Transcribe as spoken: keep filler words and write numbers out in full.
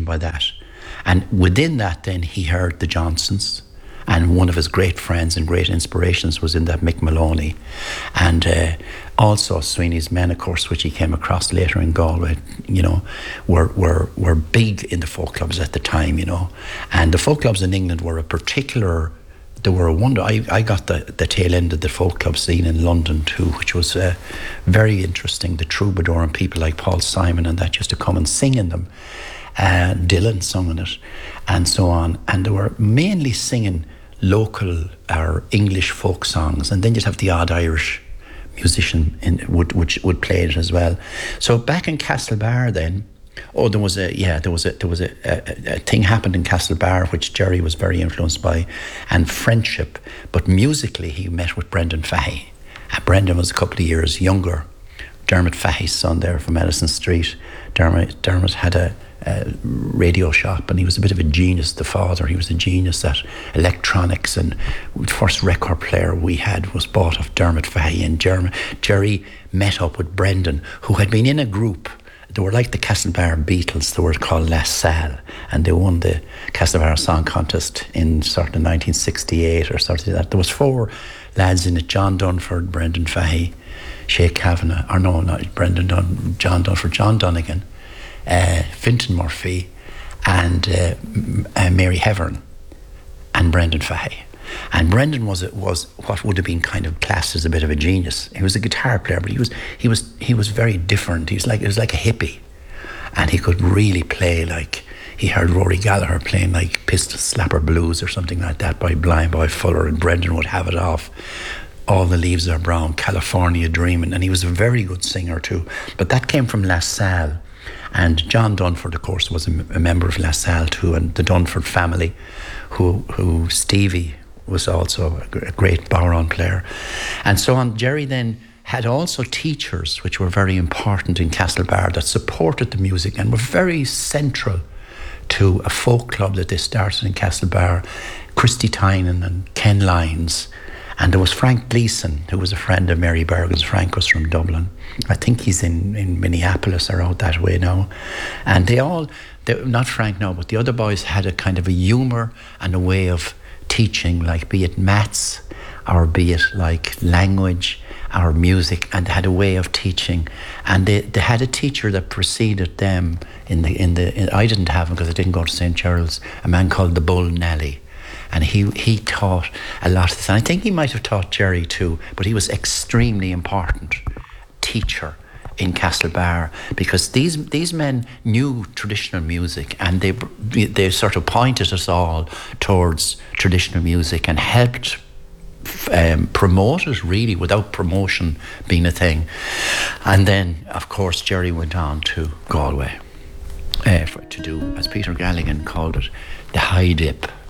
taken by that. And within that, then he heard the Johnsons. And one of his great friends and great inspirations was in that Mick Maloney. And uh, also Sweeney's Men, of course, which he came across later in Galway, you know, were, were, were big in the folk clubs at the time, you know. And the folk clubs in England were a particular, they were a wonder. I, I got the, the tail end of the folk club scene in London too, which was uh, very interesting. The Troubadour and people like Paul Simon and that used to come and sing in them. Uh, Dylan sung in it and so on. And they were mainly singing local or English folk songs, and then you'd have the odd Irish musician in, would which would play it as well. So back in Castlebar then, oh there was a yeah there was a there was a, a, a thing happened in Castlebar which Jerry was very influenced by, and friendship. But musically he met with Brendan Fahey, and Brendan was a couple of years younger. Dermot Fahey's son there from Edison Street. Dermot Dermot had a Uh, radio shop, and he was a bit of a genius, the father. He was a genius at electronics, and the first record player we had was bought of Dermot Fahey, and Jerry, Jerry met up with Brendan, who had been in a group. They were like the Castlebar Beatles. They were called La Salle, and they won the Castlebar Song Contest in sort of nineteen sixty-eight or something like that. There was four lads in it: John Dunford, Brendan Fahey, Shay Kavanagh, or no, not Brendan Dun, John Dunford, John Donegan, Uh, Fintan Murphy, and uh, uh, Mary Hevern, and Brendan Fahey. And Brendan was was what would have been kind of classed as a bit of a genius. He was a guitar player, but he was he was he was very different. He was like he was like a hippie, and he could really play like. He heard Rory Gallagher playing like Pistol Slapper Blues or something like that by Blind Boy Fuller, and Brendan would have it off. All the Leaves Are Brown, California Dreamin', and he was a very good singer too. But that came from La Salle. And John Dunford, of course, was a, a member of La Salle too, and the Dunford family, who who Stevie was also a, a great bodhrán player, and so on. Jerry then had also teachers, which were very important in Castlebar, that supported the music and were very central to a folk club that they started in Castlebar. Christy Tynan and Ken Lyons. And there was Frank Gleeson, who was a friend of Mary Bergen's. Frank was from Dublin. I think he's in, in Minneapolis or out that way now. And they all, they, not Frank now, but the other boys had a kind of a humour and a way of teaching, like be it maths or be it like language or music, and they had a way of teaching. And they, they had a teacher that preceded them in the, in the in, I didn't have him because I didn't go to Saint Gerald's, a man called the Bull Nelly. And he he taught a lot of this. And I think he might have taught Jerry too, but he was extremely important teacher in Castlebar, because these these men knew traditional music, and they they sort of pointed us all towards traditional music and helped um, promote it, really, without promotion being a thing. And then, of course, Jerry went on to Galway uh, for, to do, as Peter Galligan called it, the high dip.